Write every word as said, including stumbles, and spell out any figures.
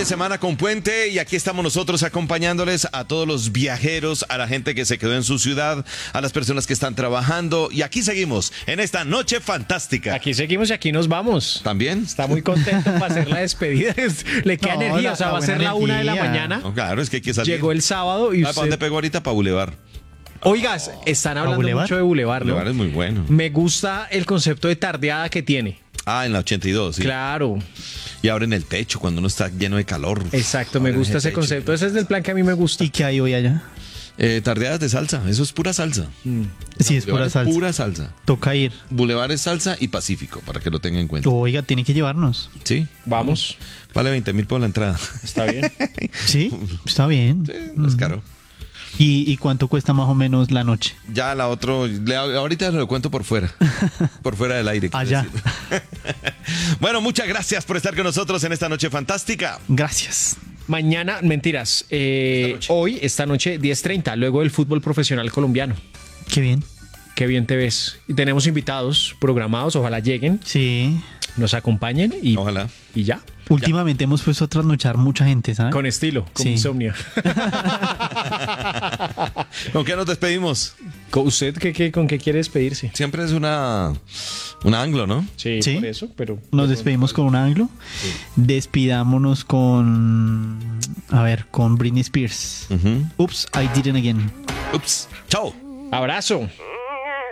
semana con puente y aquí estamos nosotros acompañándoles a todos los viajeros, a la gente que se quedó en su ciudad, a las personas que están trabajando y aquí seguimos en esta noche fantástica. Aquí seguimos y aquí nos vamos. ¿También? Está muy contento para hacer la despedida. Le queda No, energía, la- o sea, la va a ser buena la una de la energía. mañana. No, claro, es que hay que salir. Llegó el sábado y ¿Sabe para dónde usted... pegó ahorita? Para Boulevard. Oigas, están hablando Boulevard? mucho de Boulevard, ¿no? Boulevard es muy bueno. Me gusta el concepto de tardeada que tiene. Ah, en la ochenta y dos, sí. Claro, Y abren el techo cuando uno está lleno de calor. exacto, me Abren gusta el ese techo. concepto. Ese es el plan que a mí me gusta. ¿Y qué hay hoy allá? Eh, tardeadas de salsa, eso es pura salsa. Sí, es pura Boulevard salsa. Pura salsa. Toca ir. Boulevard es salsa y Pacífico, para que lo tengan en cuenta. Oiga, tiene que llevarnos. Sí. Vamos, Vale veinte mil por la entrada. está bien. Sí, está bien. Sí, no es caro. ¿Y, ¿Y cuánto cuesta más o menos la noche? Ya la otro, le- ahorita lo cuento por fuera, por fuera del aire. quiero Allá. decir. Bueno, muchas gracias por estar con nosotros en esta noche fantástica. Gracias. Mañana, mentiras, eh, Esta noche. hoy, esta noche, diez treinta, luego del fútbol profesional colombiano. Qué bien. Qué bien te ves. Y tenemos invitados programados, ojalá lleguen, Sí. nos acompañen y, Ojalá. y ya. Últimamente hemos puesto a trasnochar mucha gente, ¿sabes? Con estilo, con Sí. insomnio. ¿Con qué nos despedimos? ¿Con ¿Usted qué, qué- con qué quiere despedirse? Siempre es una, una anglo, ¿no? Sí, Sí. por eso, pero... Nos despedimos con un anglo. Despidámonos con. A ver, con Britney Spears. Ujú. Oops, I did it again. Ups. Chao. Abrazo.